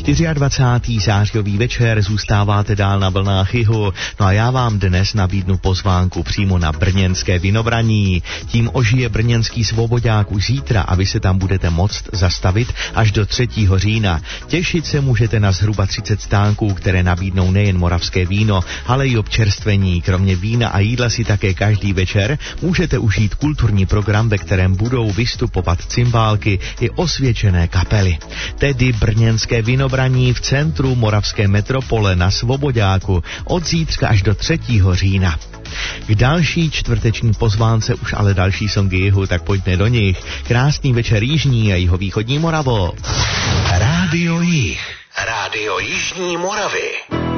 24. zářijový večer zůstáváte dál na vlnách Jihu, no a já vám dnes nabídnu pozvánku přímo na brněnské Vinobraní. Tím ožije brněnský Svoboďák už zítra a vy se tam budete moct zastavit až do 3. října. Těšit se můžete na zhruba 30 stánků, které nabídnou nejen moravské víno, ale i občerstvení. Kromě vína a jídla si také každý večer můžete užít kulturní program, ve kterém budou vystupovat cymbálky i osvědčené kapely. Tedy brněnské Vinobraní v centru moravské metropole na Svoboďáku od zítřka až do 3. října. K další čtvrteční pozvánce už ale další songy Jihu, tak pojďme do nich. Krásný večer jižní a jihovýchodní Moravo. Rádio Jih. Rádio Jižní Moravy.